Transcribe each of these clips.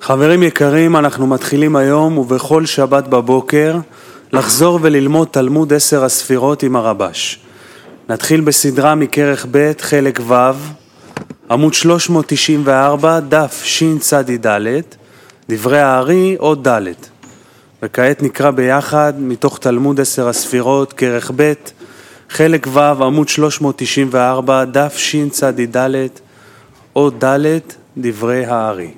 חברים יקרים, אנחנו מתחילים היום ובכל שבת בבוקר לחזור וללמוד תלמוד 10 הספירות עם הרבש. נתחיל בסדרה מכרך ב' חלק ו', עמוד 394, דף שצ"ד, דברי הארי עוד ד'. וכעת נקרא ביחד מתוך תלמוד 10 הספירות, כרך ב' חלק ו', עמוד 394, דף שצ"ד, עוד ד', דברי הארי.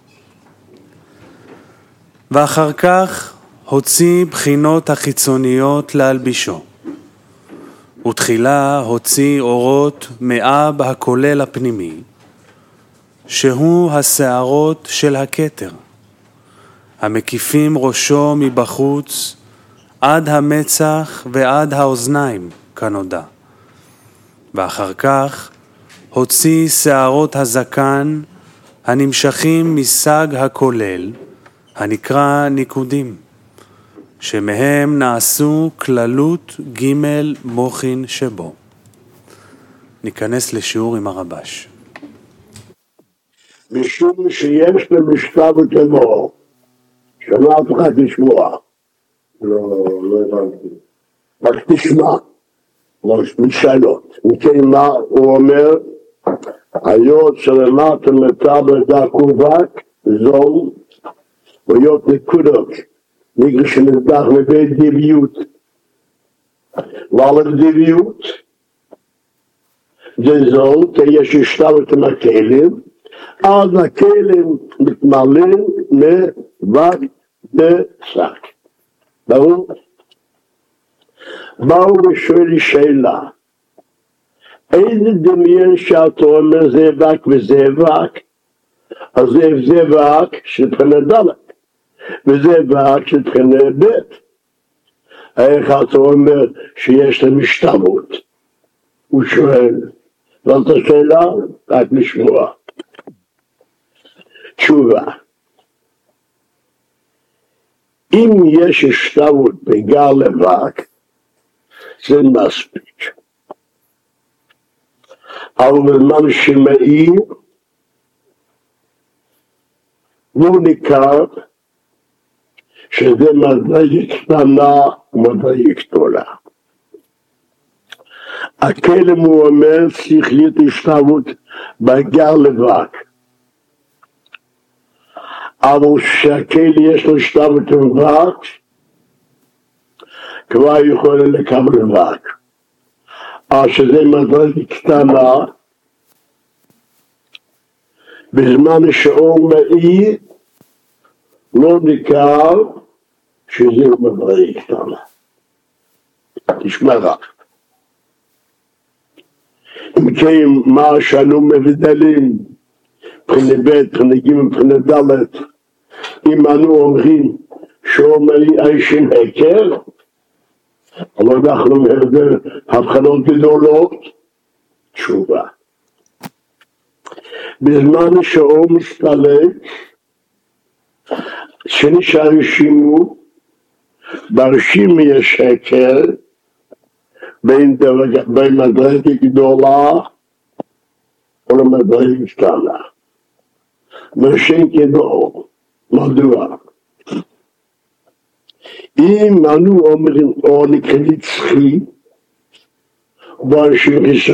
ואחר כך הוציא בחינות החיצוניות להלבישו, ותחילה הוציא אורות מאב הכולל הפנימי, שהוא השערות של הכתר, המקיפים ראשו מבחוץ עד המצח ועד האוזניים כנודע. ואחר כך הוציא שערות הזקן הנמשכים מסג הכולל, הנקרא ניקודים, שמהם נעשו כללות ג' מוחין שבו. ניכנס לשיעור עם הרבש. משום שיש למשכב כמו, שמעת לך תשמוע. לא הבנתי. רק תשמע. משאלות. מכן מה הוא אומר? היות שלמטה מטבל דקובק, זול, ויות נקודות, נגר שנדח מבית דביות. ועל הדביות, זה זול, כי יש השתלת עם הכלים, אז הכלים מתמלאים מבק דשק. ברור? באו ושואל שאלה, איזה דמיין שאתה אומר זה וק וזה וק? אז זה וק של בחינה ד' וזה וק של בחינה ב'. איך אתה אומר שיש להם השתלמות? הוא שואל, זאת השאלה? רק לשמוע. תשובה, אם יש השתלמות בגר לבק, זה מספיק. אבל בזמן שמאיר, לא ניכר שזה מדרגה קטנה ומדרגה גדולה. הכלם הוא אומר צריך להיות השתלמות בגר לבק. אבל כשהכלם יש לו השתלמות לבק, כבר יכול לקבל לבק. אז שזה מדרגה קטנה, בזמן שאור מאיר, לא ניכר שזה מדרגה קטנה. תשמע רק. אם כן, מה שאנו מבדלים, מבחינה ב', מבחינה ג', מבחינה ד', אם אנו אומרים שאור מאיר אישן הכר, אבל אנחנו מהבדל הבחנות גדולות, תשובה. בזמן שאור מסתלק, שנשאר רשימו, ברשימו יש הכר, בין מדרגה גדולה ולמדרגה קטנה. משן כדאור, מדוע? אם אנו אומרים אור נקרא נצחי, ואנשים